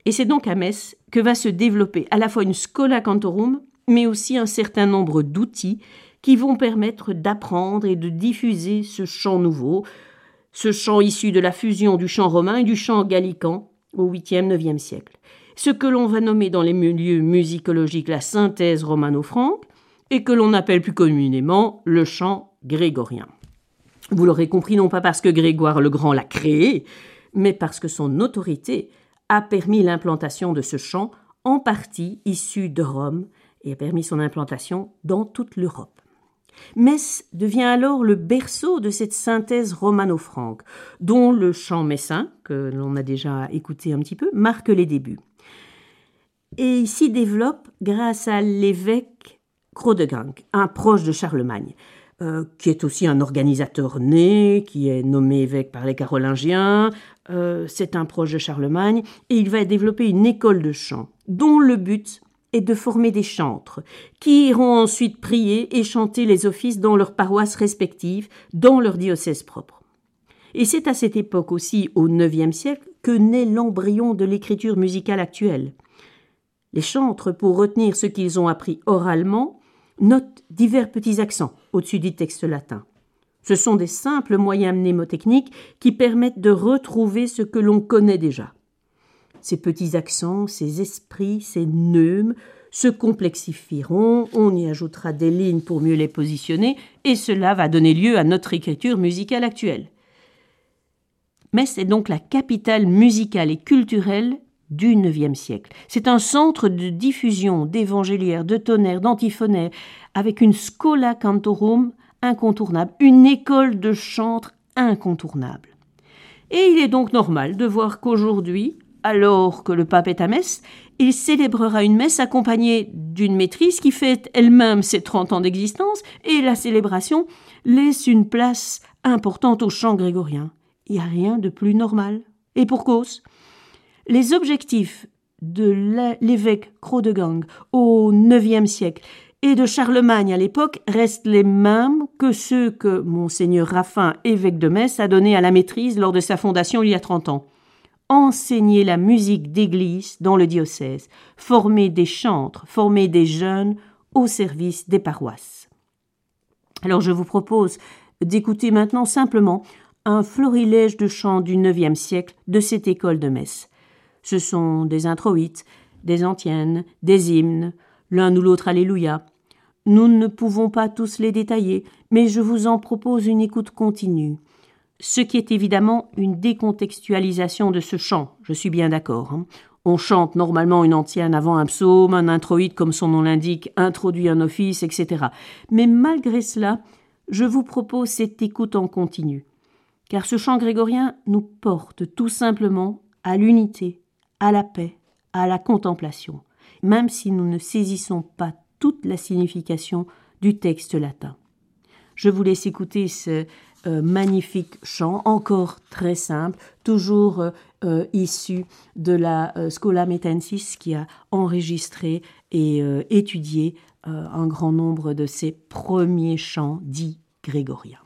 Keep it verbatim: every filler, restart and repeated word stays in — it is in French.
Et c'est donc à Metz que va se développer à la fois une Schola Cantorum, mais aussi un certain nombre d'outils qui vont permettre d'apprendre et de diffuser ce chant nouveau, ce chant issu de la fusion du chant romain et du chant gallican au huitième neuvième siècle. Ce que l'on va nommer dans les milieux musicologiques la synthèse romano-franque et que l'on appelle plus communément le chant grégorien. Vous l'aurez compris, non pas parce que Grégoire le Grand l'a créé, mais parce que son autorité a permis l'implantation de ce chant, en partie issu de Rome, et a permis son implantation dans toute l'Europe. Metz devient alors le berceau de cette synthèse romano-franque, dont le chant messin, que l'on a déjà écouté un petit peu, marque les débuts. Et il s'y développe grâce à l'évêque Chrodegang, un proche de Charlemagne, euh, qui est aussi un organisateur né, qui est nommé évêque par les Carolingiens. Euh, c'est un proche de Charlemagne, et il va développer une école de chant, dont le but et de former des chantres, qui iront ensuite prier et chanter les offices dans leurs paroisses respectives, dans leur diocèse propre. Et c'est à cette époque aussi, au neuvième siècle, que naît l'embryon de l'écriture musicale actuelle. Les chantres, pour retenir ce qu'ils ont appris oralement, notent divers petits accents au-dessus du texte latin. Ce sont des simples moyens mnémotechniques qui permettent de retrouver ce que l'on connaît déjà. Ces petits accents, ces esprits, ces neumes se complexifieront, on y ajoutera des lignes pour mieux les positionner, et cela va donner lieu à notre écriture musicale actuelle. Metz est donc la capitale musicale et culturelle du neuvième siècle. C'est un centre de diffusion d'évangéliaires, de tonnerres, d'antiphonaires, avec une Schola Cantorum incontournable, une école de chantres incontournable. Et il est donc normal de voir qu'aujourd'hui, alors que le pape est à Metz, il célébrera une messe accompagnée d'une maîtrise qui fête elle-même ses trente ans d'existence, et la célébration laisse une place importante au chant grégorien. Il n'y a rien de plus normal. Et pour cause, les objectifs de l'évêque Chrodegang au neuvième siècle et de Charlemagne à l'époque restent les mêmes que ceux que Monseigneur Raffin, évêque de Metz, a donnés à la maîtrise lors de sa fondation il y a trente ans. Enseigner la musique d'église dans le diocèse, former des chantres, former des jeunes au service des paroisses. Alors je vous propose d'écouter maintenant simplement un florilège de chants du neuvième siècle de cette école de Metz. Ce sont des introïtes, des antiennes, des hymnes, l'un ou l'autre Alléluia. Nous ne pouvons pas tous les détailler, mais je vous en propose une écoute continue. Ce qui est évidemment une décontextualisation de ce chant, je suis bien d'accord. Hein. On chante normalement une antienne avant un psaume, un introïte, comme son nom l'indique, introduit un office, et cetera. Mais malgré cela, je vous propose cette écoute en continu, car ce chant grégorien nous porte tout simplement à l'unité, à la paix, à la contemplation, même si nous ne saisissons pas toute la signification du texte latin. Je vous laisse écouter ce euh, magnifique chant, encore très simple, toujours euh, euh, issu de la euh, Schola Mettensis, qui a enregistré et euh, étudié euh, un grand nombre de ces premiers chants dits grégoriens.